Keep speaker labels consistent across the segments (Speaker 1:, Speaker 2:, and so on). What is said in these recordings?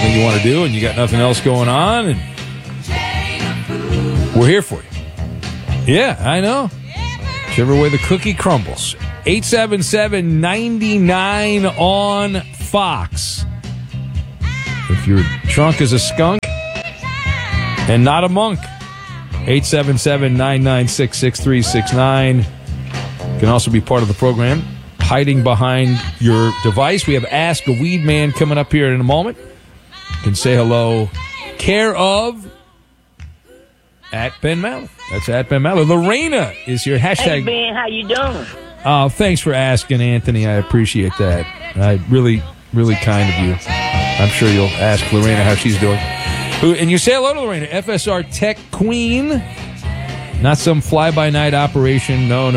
Speaker 1: something you want to do and you got nothing else going on, and we're here for you. Yeah, I know. Whichever way the cookie crumbles. 877-99 on Fox. If you're drunk as a skunk and not a monk, 877-996-6369. You can also be part of the program, hiding behind your device. We have Ask a Weed Man coming up here in a moment. You can say hello. Care of at Ben Maller. That's at Ben Maller. Lorena is here. Hashtag.
Speaker 2: Hey, Ben, how you doing?
Speaker 1: Oh, thanks for asking, Anthony. I appreciate that. Really, really kind of you. I'm sure you'll ask Lorena how she's doing. And you say hello to Lorena, FSR Tech Queen. Not some fly-by-night operation. No.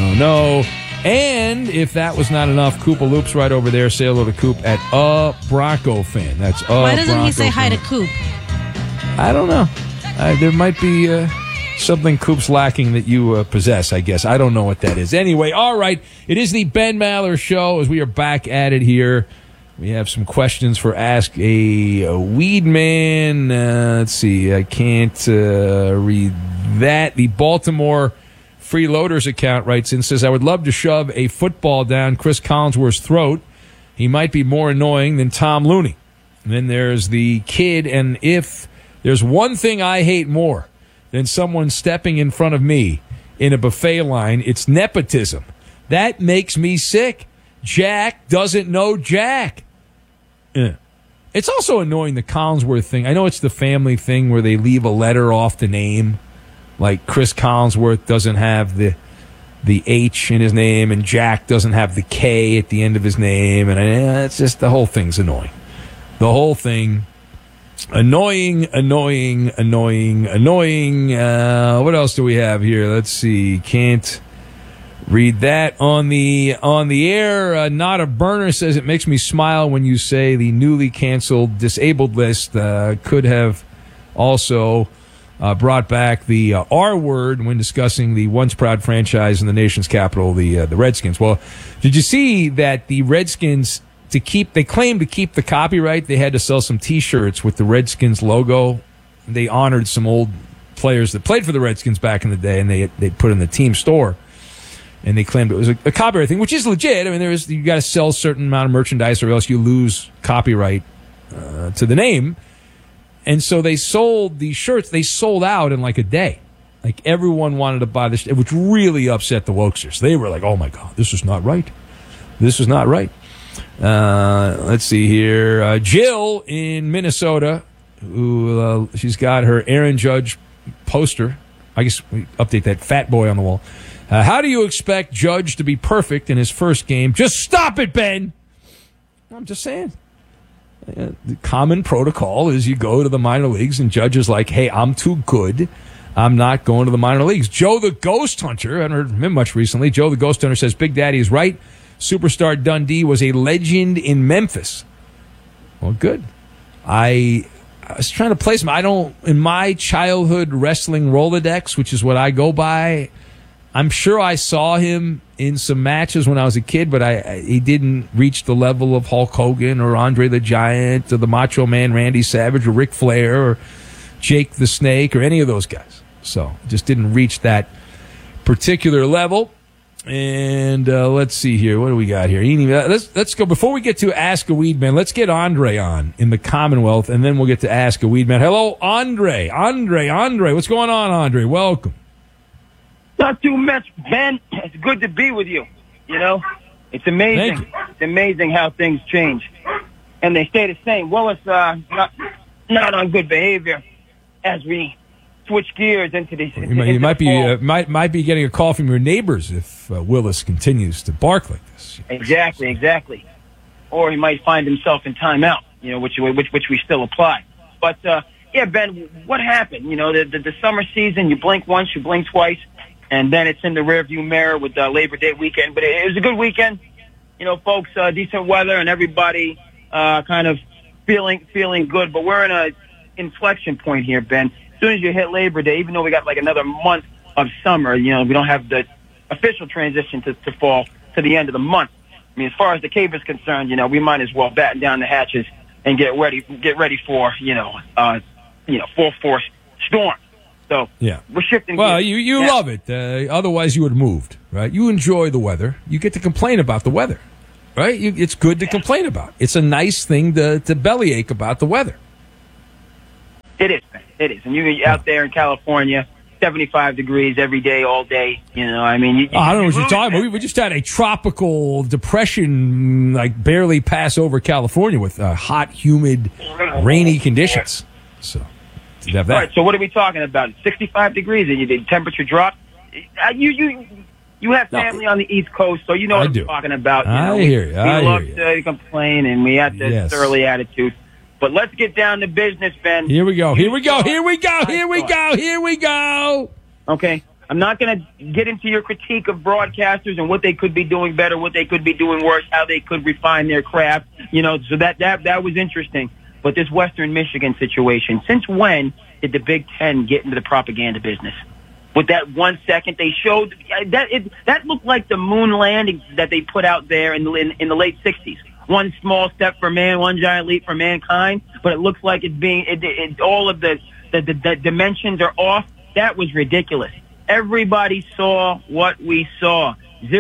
Speaker 1: And if that was not enough, Koopa Loop's right over there. Say hello to Coop at a Bronco fan. That's a
Speaker 3: Why doesn't
Speaker 1: Bronco
Speaker 3: he say hi
Speaker 1: fan.
Speaker 3: to Coop?
Speaker 1: I don't know. There might be something Coop's lacking that you possess, I guess. I don't know what that is. Anyway, all right. It is the Ben Maller Show as we are back at it here. We have some questions for Ask a Weed Man. Let's see. I can't read that. The Baltimore Freeloaders account writes in, says, I would love to shove a football down Chris Collinsworth's throat. He might be more annoying than Tom Looney. And then there's the kid, and if there's one thing I hate more than someone stepping in front of me in a buffet line, it's nepotism. That makes me sick. Jack doesn't know Jack. It's also annoying, the Collinsworth thing. I know it's the family thing where they leave a letter off the name. Like Chris Collinsworth doesn't have the H in his name, and Jack doesn't have the K at the end of his name. And it's just, the whole thing's annoying. The whole thing, annoying. What else do we have here? Let's see. Can't read that on the air. Not a Burner says, it makes me smile when you say the newly canceled disabled list could have also brought back the R word when discussing the once proud franchise in the nation's capital, the Redskins. Well, did you see that the Redskins, they claimed to keep the copyright, they had to sell some T-shirts with the Redskins logo. They honored some old players that played for the Redskins back in the day, and they put in the team store. And they claimed it was a copyright thing, which is legit. I mean, you got to sell a certain amount of merchandise, or else you lose copyright to the name. And so they sold these shirts. They sold out in like a day. Like, everyone wanted to buy this, which really upset the Wokesters. They were like, "Oh my God, this is not right. This is not right." Let's see here. Jill in Minnesota, who she's got her Aaron Judge poster. I guess we update that fat boy on the wall. How do you expect Judge to be perfect in his first game? Just stop it, Ben. I'm just saying. The common protocol is you go to the minor leagues, and Judge is like, hey, I'm too good. I'm not going to the minor leagues. Joe the Ghost Hunter, I haven't heard from him much recently. Joe the Ghost Hunter says, Big Daddy is right. Superstar Dundee was a legend in Memphis. Well, good. I was trying to place him. In my childhood wrestling Rolodex, which is what I go by, I'm sure I saw him in some matches when I was a kid, but he didn't reach the level of Hulk Hogan or Andre the Giant or the Macho Man Randy Savage or Ric Flair or Jake the Snake or any of those guys. So just didn't reach that particular level. And let's see here. What do we got here? Let's go. Before we get to Ask a Weed Man, let's get Andre on in the Commonwealth, and then we'll get to Ask a Weed Man. Hello, Andre. Andre. What's going on, Andre? Welcome.
Speaker 4: Not too much, Ben. It's good to be with you. You know, it's amazing. It's amazing how things change, and they stay the same. Willis not on good behavior as we switch gears into these.
Speaker 1: You might be getting a call from your neighbors if Willis continues to bark like this.
Speaker 4: Exactly. Or he might find himself in timeout. You know, which we still apply. But yeah, Ben, what happened? You know, the summer season. You blink once, you blink twice. And then it's in the rearview mirror with Labor Day weekend. But it was a good weekend. You know, folks, decent weather and everybody kind of feeling good. But we're in a inflection point here, Ben. As soon as you hit Labor Day, even though we got like another month of summer, you know, we don't have the official transition to fall to the end of the month. I mean, as far as the Cave is concerned, you know, we might as well batten down the hatches and get ready for full force storm. So
Speaker 1: yeah,
Speaker 4: we're shifting.
Speaker 1: Well, you love it. Otherwise, you would have moved, right? You enjoy the weather. You get to complain about the weather, right? It's good to complain about. It's a nice thing to bellyache about the weather.
Speaker 4: It is, man. It is. And you're out there in California, 75 degrees every day, all day. You know, I mean,
Speaker 1: I don't know what you're talking about. We just had a tropical depression, like, barely pass over California with hot, humid, rainy conditions. So, to have that.
Speaker 4: All right, so what are we talking about? 65 degrees, and the temperature dropped. You have family on the East Coast, so you know what I'm talking about.
Speaker 1: I hear you.
Speaker 4: We love to complain, and we have this surly attitude. But let's get down to business, Ben.
Speaker 1: Here we go. Here we go.
Speaker 4: Okay. I'm not going to get into your critique of broadcasters and what they could be doing better, what they could be doing worse, how they could refine their craft. You know, so that was interesting. But this Western Michigan situation, since when did the Big Ten get into the propaganda business? With that 1 second they showed, that looked like the moon landing that they put out there in the late 60s. One small step for man, one giant leap for mankind. But it looks like all of the dimensions are off. That was ridiculous. Everybody saw what we saw.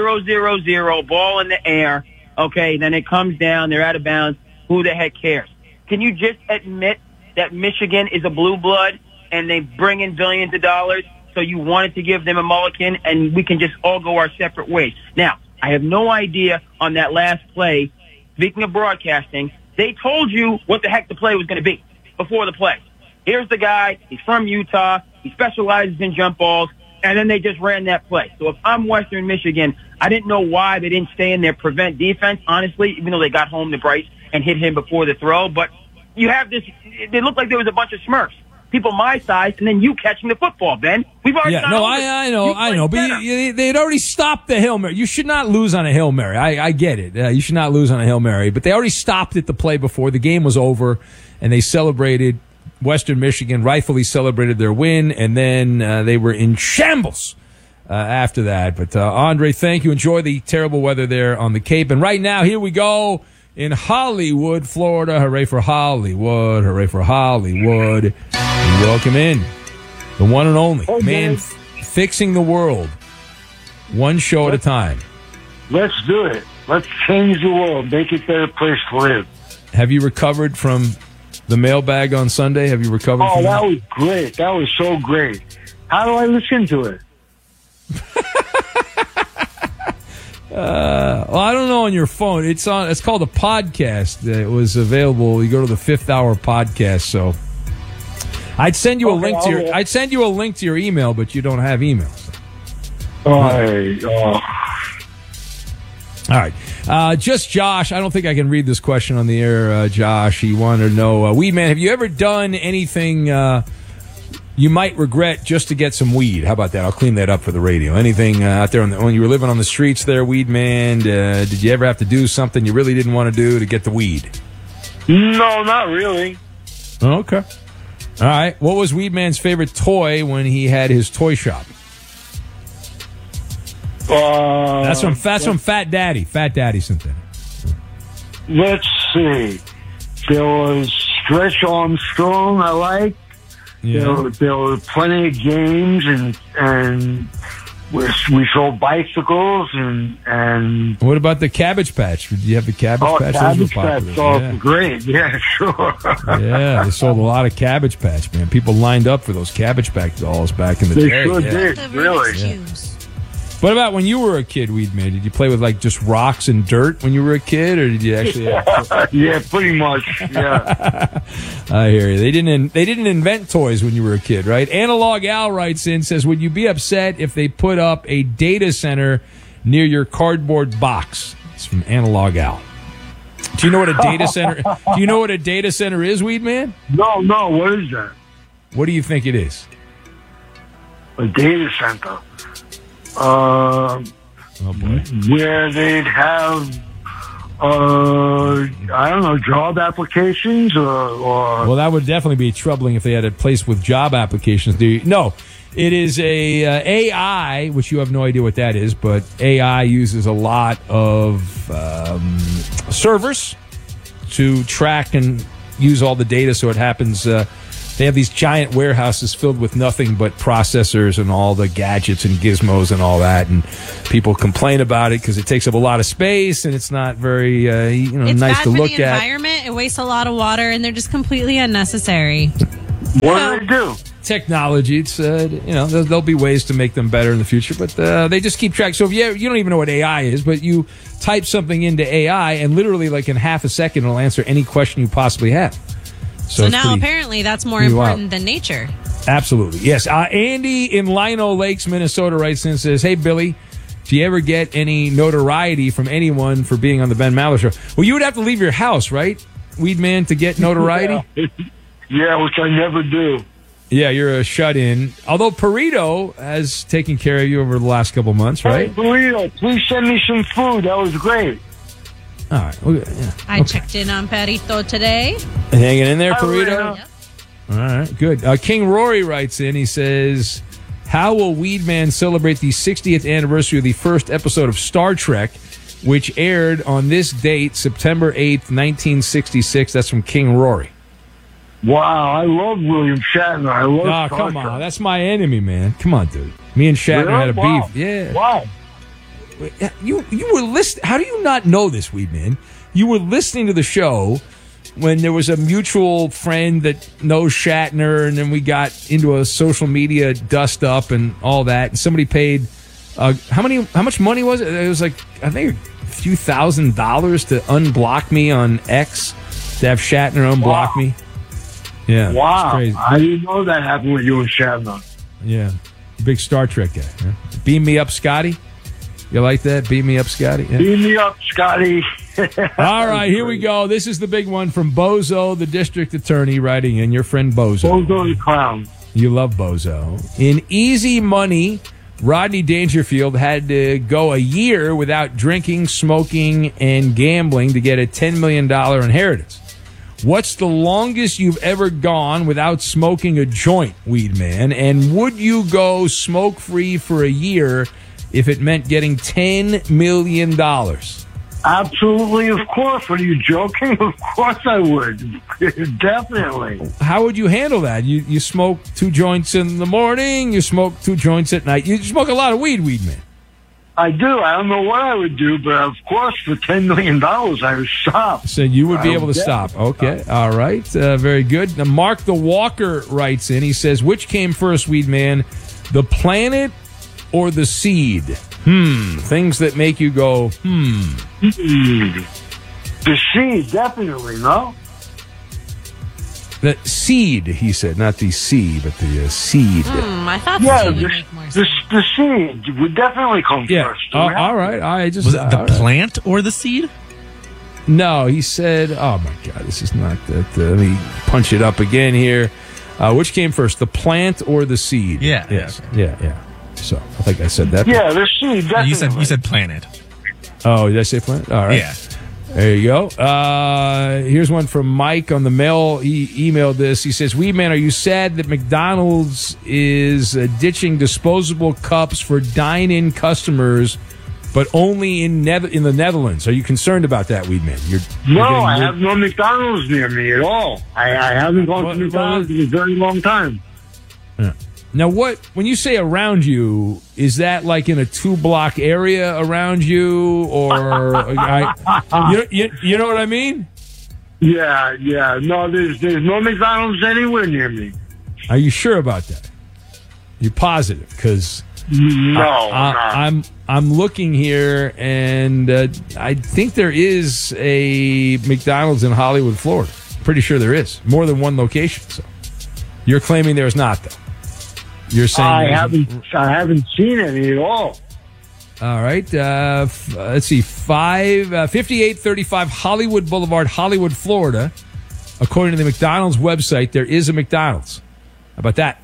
Speaker 4: 0-0-0, ball in the air. Okay, then it comes down. They're out of bounds. Who the heck cares? Can you just admit that Michigan is a blue blood and they bring in billions of dollars? So you wanted to give them a mulligan, and we can just all go our separate ways. Now, I have no idea on that last play. Speaking of broadcasting, they told you what the heck the play was going to be before the play. Here's the guy. He's from Utah. He specializes in jump balls. And then they just ran that play. So if I'm Western Michigan, I didn't know why they didn't stay in their prevent defense, honestly, even though they got home to Bryce and hit him before the throw. But you have this. It looked like there was a bunch of Smurfs. People my size, and then you catching the football, Ben. We've already
Speaker 1: I know. But they had already stopped the Hail Mary. You should not lose on a Hail Mary. I get it. You should not lose on a Hail Mary. But they already stopped at the play before the game was over, and they celebrated. Western Michigan rightfully celebrated their win, and then they were in shambles after that. But, Andre, thank you. Enjoy the terrible weather there on the Cape. And right now, here we go. In Hollywood, Florida. Hooray for Hollywood. Hooray for Hollywood. And welcome in the one and only man fixing the world one show at a time.
Speaker 2: Let's do it. Let's change the world. Make it a better place to live.
Speaker 1: Have you recovered from the mailbag on Sunday? Have you recovered from that?
Speaker 2: Oh, that was great. That was so great. How do I listen to it?
Speaker 1: Well, I don't know on your phone. It's called a podcast. It was available. You go to the Fifth Hour podcast. So I'd send you a link to your email, but you don't have email.
Speaker 2: All
Speaker 1: right. Just Josh. I don't think I can read this question on the air, Josh. He wanted to know, weed man, have you ever done anything you might regret just to get some weed? How about that? I'll clean that up for the radio. Anything out there when you were living on the streets there, weed man? Did you ever have to do something you really didn't want to do to get the weed?
Speaker 2: No, not really.
Speaker 1: Okay. All right. What was Weed Man's favorite toy when he had his toy shop? That's from Fat Daddy. Fat Daddy sent that.
Speaker 2: Let's see. There was Stretch Armstrong I liked.
Speaker 1: Yeah.
Speaker 2: There were plenty of games, and we sold bicycles and.
Speaker 1: What about the Cabbage Patch? Did you have the Cabbage Patch?
Speaker 2: Cabbage Patch, great. Yeah, sure.
Speaker 1: Yeah, they sold a lot of Cabbage Patch, man. People lined up for those Cabbage Patch dolls back in the day.
Speaker 2: They sure did, really.
Speaker 1: Yeah. What about when you were a kid, Weed Man? Did you play with like just rocks and dirt when you were a kid, or did you actually?
Speaker 2: Yeah, pretty much. Yeah.
Speaker 1: I hear you. They didn't invent toys when you were a kid, right? Analog Al writes in, says, "Would you be upset if they put up a data center near your cardboard box?" It's from Analog Al. Do you know what a data center? Do you know what a data center is, Weed Man?
Speaker 2: No. What is that?
Speaker 1: What do you think it is?
Speaker 2: A data center.
Speaker 1: Oh boy.
Speaker 2: Where they'd have, I don't know, job applications or.
Speaker 1: Well, that would definitely be troubling if they had a place with job applications. No, it is a AI, which you have no idea what that is, but AI uses a lot of servers to track and use all the data, so it happens. They have these giant warehouses filled with nothing but processors and all the gadgets and gizmos and all that, and people complain about it because it takes up a lot of space and it's not very
Speaker 3: It's
Speaker 1: nice
Speaker 3: bad
Speaker 1: to
Speaker 3: for
Speaker 1: look
Speaker 3: the
Speaker 1: at.
Speaker 3: environment. It wastes a lot of water, and they're just completely unnecessary.
Speaker 2: What do they do?
Speaker 1: Technology, it's there'll be ways to make them better in the future, but they just keep track. So if you don't even know what AI is, but you type something into AI, and literally like in half a second it'll answer any question you possibly have.
Speaker 3: So
Speaker 1: it's
Speaker 3: now
Speaker 1: pretty-
Speaker 3: apparently that's more
Speaker 1: pretty
Speaker 3: important
Speaker 1: wild.
Speaker 3: than nature.
Speaker 1: Absolutely, yes. Andy in Lino Lakes, Minnesota, writes in and says, "Hey Billy, do you ever get any notoriety from anyone for being on the Ben Maller Show?" Well, you would have to leave your house, right, Weedman, to get notoriety?
Speaker 2: Yeah, which I never do.
Speaker 1: Yeah, you're a shut-in. Although Perito has taken care of you over the last couple months, right?
Speaker 2: Hey, Burrito, please send me some food. That was great.
Speaker 1: All right. Well, yeah.
Speaker 3: I checked in on Perito today.
Speaker 1: Hanging in there,
Speaker 2: Hi,
Speaker 1: Perito?
Speaker 3: Yep.
Speaker 1: All right, good. King Rory writes in. He says, "How will Weedman celebrate the 60th anniversary of the first episode of Star Trek, which aired on this date, September 8th, 1966? That's from King Rory.
Speaker 2: Wow, I love William Shatner. I love
Speaker 1: Oh,
Speaker 2: Star
Speaker 1: come
Speaker 2: Trek.
Speaker 1: on. That's my enemy, man. Come on, dude. Me and Shatner
Speaker 2: Really?
Speaker 1: had a
Speaker 2: Wow.
Speaker 1: beef. Yeah.
Speaker 2: Wow.
Speaker 1: You were listening. How do you not know this, Weedman? You were listening to the show when there was a mutual friend that knows Shatner, and then we got into a social media dust up and all that. And somebody paid how much money was it? It was like, I think, a few $1,000s to unblock me on X, to have Shatner unblock me. Yeah,
Speaker 2: Wow.
Speaker 1: it's crazy.
Speaker 2: I didn't know that happened with you and Shatner.
Speaker 1: Yeah, big Star Trek guy. Yeah. Beam me up, Scotty. You like that? Beam me up, Scotty. Yeah.
Speaker 2: Beam me up, Scotty.
Speaker 1: All right, here we go. This is the big one from Bozo, the district attorney, writing in. Your friend Bozo.
Speaker 2: Bozo the Clown.
Speaker 1: You love Bozo. In Easy Money, Rodney Dangerfield had to go a year without drinking, smoking, and gambling to get a $10 million inheritance. What's the longest you've ever gone without smoking a joint, Weedman? And would you go smoke-free for a year if it meant getting $10 million?
Speaker 2: Absolutely, of course. What are you joking? Of course I would. Definitely.
Speaker 1: How would you handle that? You smoke 2 joints in the morning, you smoke 2 joints at night. You smoke a lot of weed, man.
Speaker 2: I do. I don't know what I would do, but of course, for $10 million, I would stop.
Speaker 1: So you would be
Speaker 2: I
Speaker 1: able to
Speaker 2: would
Speaker 1: stop.
Speaker 2: definitely
Speaker 1: Okay. All right. Very good. Now, Mark the Walker writes in. He says, which came first, Weedman, the planet or the seed? Things that make you go,
Speaker 2: The seed, definitely, no?
Speaker 1: The seed, he said. Not the sea, but the seed.
Speaker 3: I thought
Speaker 2: Yeah,
Speaker 3: that would
Speaker 2: the,
Speaker 3: make more sense.
Speaker 2: the seed would definitely come
Speaker 1: Yeah.
Speaker 2: first.
Speaker 1: Oh, all right. I just
Speaker 5: Was it the
Speaker 1: all right.
Speaker 5: plant or the seed?
Speaker 1: No, he said, oh my God, this is not that. Let me punch it up again here. Which came first, the plant or the seed?
Speaker 5: Yeah.
Speaker 1: Yes. Yeah. So I think I said that.
Speaker 2: Yeah, the seed, definitely.
Speaker 5: You said planet.
Speaker 1: Oh, did I say plant? All right.
Speaker 5: Yeah.
Speaker 1: There you go. Here's one from Mike on the mail. He emailed this. He says, Weedman, are you sad that McDonald's is ditching disposable cups for dine-in customers, but only in the Netherlands? Are you concerned about that, Weedman?
Speaker 2: No, I have no McDonald's near me at all. I haven't gone to McDonald's in a very long time.
Speaker 1: Now, when you say around you, is that like in a 2-block area around you, or you know what I mean?
Speaker 2: Yeah. No, there's no McDonald's anywhere near me.
Speaker 1: Are you sure about that? You positive? Because
Speaker 2: No,
Speaker 1: I'm looking here, and I think there is a McDonald's in Hollywood, Florida. Pretty sure there is more than one location. So you're claiming there's not, though. You're saying
Speaker 2: I haven't seen any at all.
Speaker 1: All right. Let's see. 5835 Hollywood Boulevard, Hollywood, Florida. According to the McDonald's website, there is a McDonald's. How about that?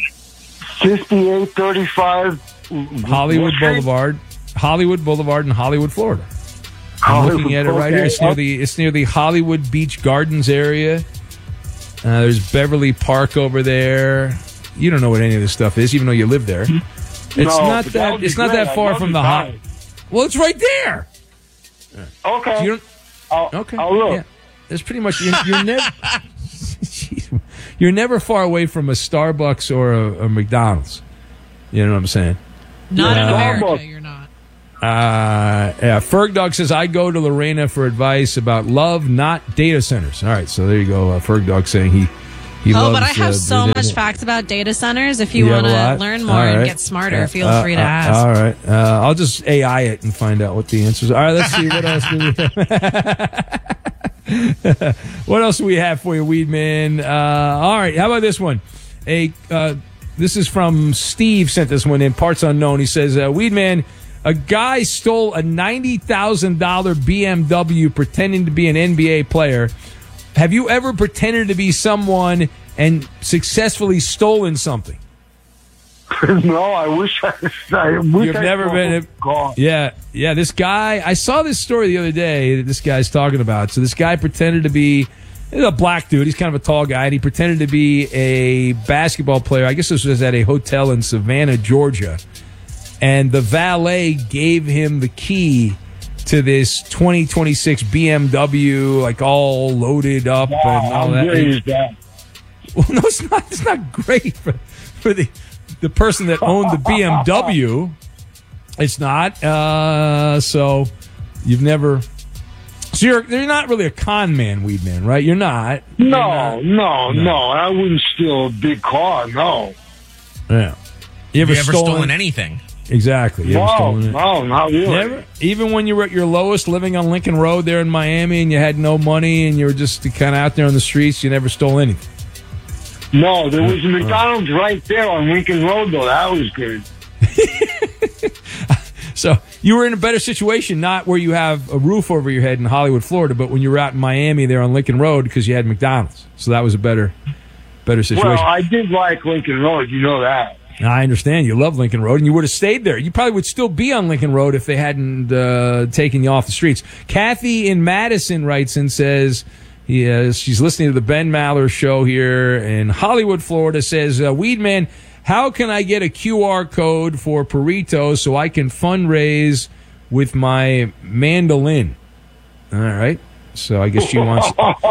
Speaker 2: 5835
Speaker 1: Hollywood Boulevard in Hollywood, Florida. I'm looking at it right here. It's near the Hollywood Beach Gardens area. There's Beverly Park over there. You don't know what any of this stuff is, even though you live there. It's not that far from the Well, it's right there.
Speaker 2: Okay.
Speaker 1: You don't,
Speaker 2: I'll look.
Speaker 1: That's pretty much you're never. Jeez, you're never far away from a Starbucks or a McDonald's. You know what I'm saying?
Speaker 3: Not in America,
Speaker 2: Starbucks.
Speaker 3: you're not.
Speaker 1: Ferg Dog says, I go to Lorena for advice about love, not data centers. All right, so there you go. Ferg Dog saying he loves...
Speaker 3: But I have so
Speaker 1: the-
Speaker 3: much facts about data centers. If you
Speaker 1: You have
Speaker 3: want
Speaker 1: a
Speaker 3: to
Speaker 1: lot?
Speaker 3: learn more
Speaker 1: All
Speaker 3: and
Speaker 1: right.
Speaker 3: get smarter, feel free to ask.
Speaker 1: All right. I'll just AI it and find out what the answers are. All right, let's see. What else do we have? What else do we have for you, Weedman? All right, how about this one? This is from Steve, sent this one in, parts unknown. He says, Weedman, a guy stole a $90,000 BMW pretending to be an NBA player. Have you ever pretended to be someone and successfully stolen something?
Speaker 2: No, I wish I
Speaker 1: You've never been...
Speaker 2: God.
Speaker 1: Yeah, this guy... I saw this story the other day that this guy's talking about. So this guy pretended to be... He's a black dude. He's kind of a tall guy, and he pretended to be a basketball player. I guess this was at a hotel in Savannah, Georgia. And the valet gave him the key to this 2026 BMW, like all loaded up and all
Speaker 2: How
Speaker 1: that.
Speaker 2: great is that?
Speaker 1: Well, no, it's not. It's not great for the person that owned the BMW. It's not. So you've never. So you're not really a con man, Weedman, right? You're not.
Speaker 2: No. I wouldn't steal a big car. No.
Speaker 1: Yeah. You
Speaker 5: Have you ever stolen anything?
Speaker 1: Exactly. You ever stolen it?
Speaker 2: No, not really.
Speaker 1: Never. Even when you were at your lowest, living on Lincoln Road there in Miami, and you had no money, and you were just kind of out there on the streets, you never stole anything.
Speaker 2: No, there was a McDonald's right there on Lincoln Road, though. That was good.
Speaker 1: So you were in a better situation, not where you have a roof over your head in Hollywood, Florida, but when you were out in Miami there on Lincoln Road because you had McDonald's. So that was a better situation.
Speaker 2: Well, I did like Lincoln Road. You know that.
Speaker 1: I understand. You love Lincoln Road, and you would have stayed there. You probably would still be on Lincoln Road if they hadn't taken you off the streets. Kathy in Madison writes and says she's listening to the Ben Maller show here in Hollywood, Florida, says, Weedman, how can I get a QR code for Perito so I can fundraise with my mandolin? All right. So I guess she wants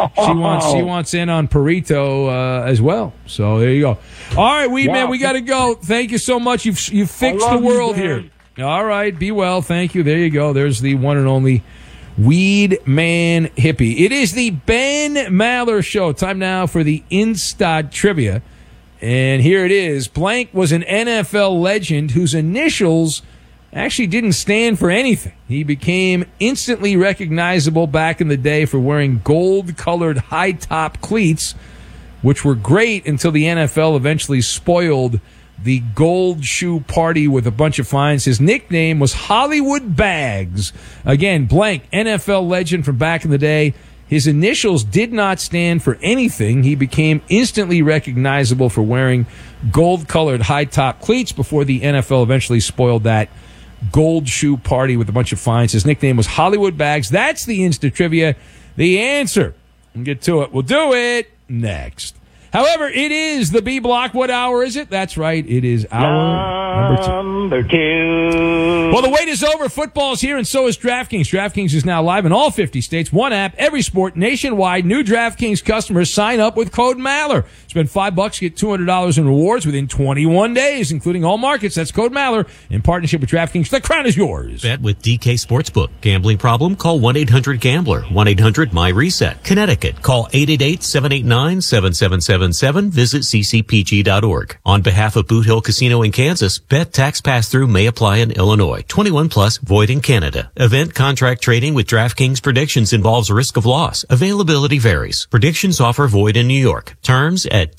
Speaker 1: in on Perito as well. So there you go. All right, Weedman, we got to go. Thank you so much. You've fixed the world here. All right, be well. Thank you. There you go. There's the one and only Weedman Hippie. It is the Ben Maller Show. Time now for the Insta Trivia. And here it is. Blank was an NFL legend whose initials actually didn't stand for anything. He became instantly recognizable back in the day for wearing gold-colored high-top cleats, which were great until the NFL eventually spoiled the gold shoe party with a bunch of fines. His nickname was Hollywood Bags. Again, Blank, NFL legend from back in the day. His initials did not stand for anything. He became instantly recognizable for wearing gold-colored high-top cleats before the NFL eventually spoiled that gold shoe party with a bunch of fines. His nickname was Hollywood Bags. That's the Insta Trivia. The answer. We'll get to it. We'll do it next. However, it is the B Block. What hour is it? That's right. It is hour number two. Well, the wait is over. Football's here, and so is DraftKings. DraftKings is now live in all 50 states. One app, every sport, nationwide. New DraftKings customers sign up with code Maller. Spend $5, get $200 in rewards within 21 days, including all markets. That's code Maller in partnership with DraftKings. The crown is yours.
Speaker 6: Bet with DK Sportsbook. Gambling problem? Call 1-800-GAMBLER. 1-800-MY-RESET. Connecticut. Call 888-789-7777. Visit ccpg.org. On behalf of Boot Hill Casino in Kansas, bet tax pass-through may apply in Illinois. 21 plus, void in Canada. Event contract trading with DraftKings predictions involves risk of loss. Availability varies. Predictions offer void in New York. Terms at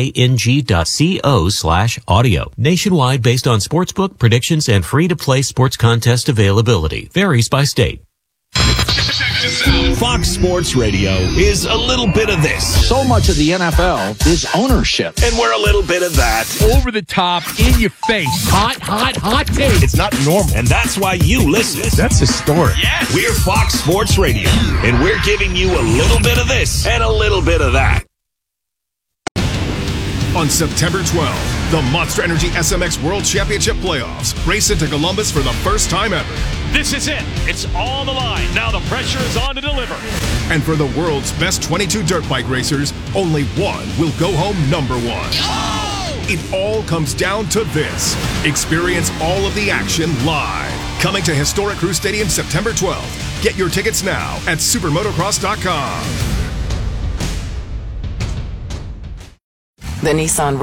Speaker 6: dkng.co/audio. Nationwide based on sportsbook predictions and free-to-play sports contest availability. Varies by state.
Speaker 7: Fox Sports Radio is a little bit of this.
Speaker 8: So much of the NFL is ownership.
Speaker 7: And we're a little bit of that.
Speaker 9: Over the top, in your face. Hot take.
Speaker 7: It's not normal. And that's why you listen.
Speaker 9: That's historic.
Speaker 7: Yes. We're Fox Sports Radio. And we're giving you a little bit of this and a little bit of that.
Speaker 10: On September 12th, the Monster Energy SMX World Championship Playoffs race into Columbus for the first time ever.
Speaker 11: This is it. It's on the line. Now the pressure is on to deliver.
Speaker 10: And for the world's best 22 dirt bike racers, only one will go home number one. It all comes down to this. Experience all of the action live. Coming to historic Crew Stadium September 12th. Get your tickets now at supermotocross.com.
Speaker 12: The Nissan